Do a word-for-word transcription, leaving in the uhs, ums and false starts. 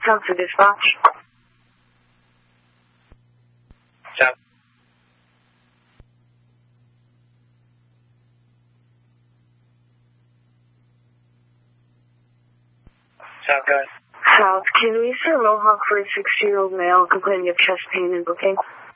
Delta Dispatch. Ciao. Ciao, guys. South, can we see Mohawk for a sixty-year-old male complaining of chest pain and booking?